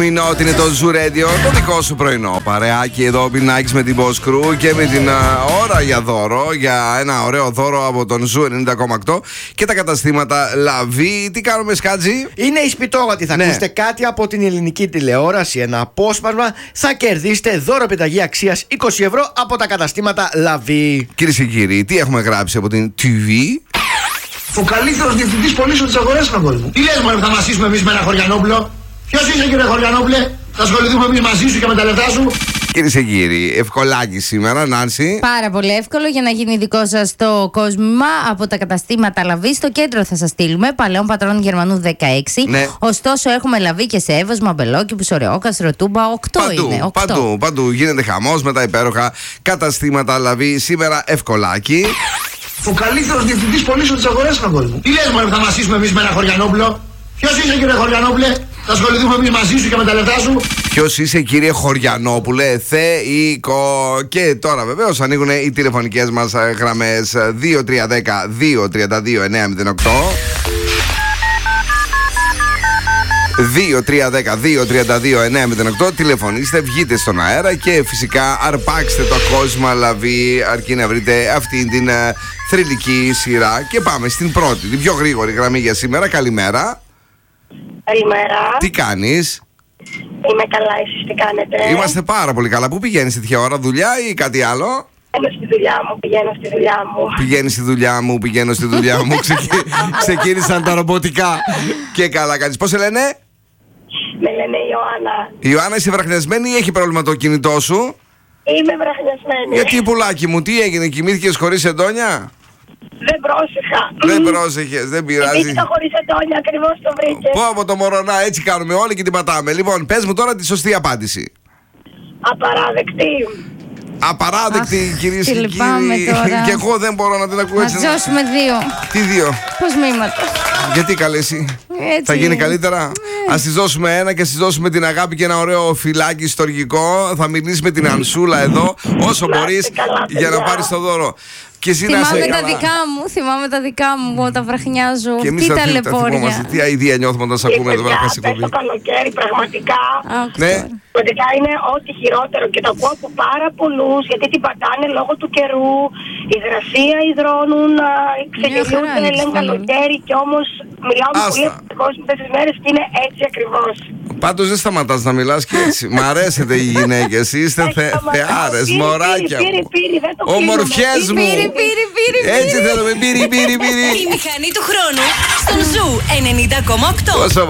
Είναι ότι είναι το Zoo Radio, το δικό σου πρωινό παρεάκι εδώ, Πινάκης με την Boss Crew και με την ώρα για δώρο, για ένα ωραίο δώρο από τον Zoo 90,8 και τα καταστήματα Λαβή. Τι κάνουμε, Σκάτζη? Είναι εισπιτό ότι θα ακούσετε κάτι από την ελληνική τηλεόραση, ένα απόσπασμα, θα κερδίσετε δώρο επιταγή αξίας 20 ευρώ από τα καταστήματα Λαβή. Κυρίες και κύριοι, τι έχουμε γράψει από την TV? Ο καλύτερος διευθυντής πωλήσεων της αγοράς, αγόρι μου. Τι λες, μωρέ, θα μασίσουμε εμείς με ένα Χωριανόπουλο? Ποιος είσαι, κύριε Χωριανόπουλε? Θα ασχοληθούμε εμείς μαζί σου και με τα λεφτά σου? Κυρίες και κύριοι, ευκολάκι σήμερα, Νάνση. Πάρα πολύ εύκολο για να γίνει δικό σας το κόσμημα από τα καταστήματα Λαβή. Στο κέντρο θα σας στείλουμε, Παλαιών Πατρών Γερμανού 16. Ναι. Ωστόσο, έχουμε Λαβή και σε Εύωσμα, Μπελόκηπους, Ωρεόκαστρο, Τούμπα. 8 είναι. 8. Παντού γίνεται χαμός με τα υπέροχα καταστήματα Λαβή. Σήμερα ευκολάκι. Ο καλύτερος διευθυντής πωλήσεων της αγοράς, αγόρι μου. Τι λες, μωρέ, θα μασίσουμε εμείς με ένα Χωριανόπουλο? Ποιος είσαι, κύριε Χωριανόπουλε? Θα ασχοληθούμε εμείς μαζί σου και με τα λεφτά σου? Ποιος είσαι, κύριε Χωριανόπουλε? Θεϊκό. Και τώρα βεβαίως ανοίγουν οι τηλεφωνικές μας γραμμές 2310 232 908. 2-3-10-2-32-908. Τηλεφωνήστε, βγείτε στον αέρα και φυσικά αρπάξτε το κόσμο Λαβή, αρκεί να βρείτε αυτήν την θρυλική σειρά. Και πάμε στην πρώτη, την πιο γρήγορη γραμμή για σήμερα. Καλημέρα. Καλημέρα. Τι κάνεις? Είμαι καλά, εσείς τι κάνετε? Είμαστε πάρα πολύ καλά. Πού πηγαίνεις τέτοια ώρα, δουλειά ή κάτι άλλο? Πηγαίνω στη δουλειά μου. Πηγαίνεις στη δουλειά μου, πηγαίνω στη δουλειά μου. Ξεκίνησαν τα ρομποτικά. Και καλά κάνεις. Πώς σε λένε? Με λένε Ιωάννα. Ιωάννα, είσαι βραχνιασμένη ή έχει πρόβλημα το κινητό σου? Είμαι βραχνιασμένη. Γιατί, πουλάκι μου, τι έγινε, κοιμήθηκες χωρίς εντόνια? Δεν πρόσεχα. Δεν πρόσεχες, δεν πειράζει. Πήγα χωρίς εντόνια, ακριβώς το βρήκες. Πω από το μωρονά, έτσι κάνουμε όλοι και την πατάμε. Λοιπόν, πες μου τώρα τη σωστή απάντηση. Απαράδεκτη. Απαράδεκτη, κυρίες και λυπάμαι κύριοι. τώρα. Και εγώ δεν μπορώ να την ακούω έτσι. Ας δώσουμε 2 Τι 2? κοσμήματα. Γιατί καλέσει? Έτσι. Θα γίνει καλύτερα. Ας της δώσουμε ένα και ας της δώσουμε την αγάπη και ένα ωραίο φυλάκι στοργικό. Θα μιλήσει με την Ανσούλα εδώ όσο μπορείς καλά, για να παιδιά. πάρεις το δώρο. Και εσύ να σε Θυμάμαι τα καλά. δικά μου όταν βραχνιάζω. Και εμείς Τι τα ταλαιπώρια. θυμόμαστε. Τι αηδία νιώθουμε όταν σε ακούμε εδώ πέρα Παιδιά, χασικοβή. το καλοκαίρι πραγματικά. Ναι. Πραγματικά είναι ό,τι χειρότερο και το ακούω από πάρα πολλούς γιατί την πατάνε λόγω του καιρού. Υγρασία υδρώνουν, ξεγελιούνται, χαρά, λένε καλοκαίρι και όμως μιλάω με πολύ Άστα. κόσμο αυτές τις μέρες και είναι έτσι ακριβώς. Πάντως δεν σταματάς να μιλάς και έτσι. Μ' αρέσετε οι γυναίκες. Είστε θεάρες, μωράκια μου. Ομορφιές μου. Πύρι. Έτσι θέλουμε. Πύρι. Η μηχανή του χρόνου στον Ζου 90,8. Πόσο